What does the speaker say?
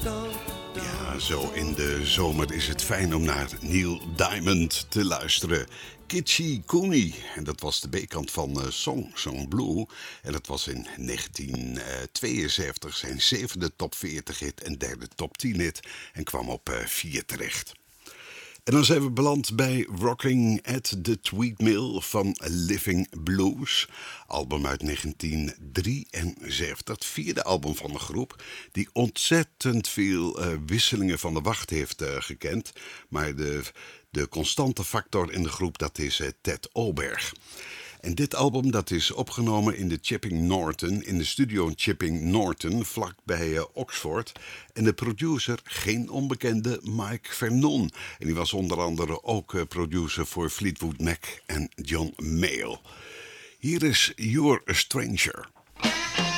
Ja, zo in de zomer is het fijn om naar Neil Diamond te luisteren. Kitschy Cooney, en dat was de B-kant van Song Blue. En dat was in 1972 zijn zevende top 40 hit en derde top 10 hit. En kwam op 4 terecht. En dan zijn we beland bij Rocking at the Tweed Mill van Living Blues. Album uit 1973, het vierde album van de groep. Die ontzettend veel wisselingen van de wacht heeft gekend. Maar de constante factor in de groep, dat is Ted Oberg. En dit album dat is opgenomen in de Chipping Norton, in de studio Chipping Norton, vlakbij Oxford. En de producer, geen onbekende, Mike Vernon. En die was onder andere ook producer voor Fleetwood Mac en John Mayall. Hier is You're a Stranger.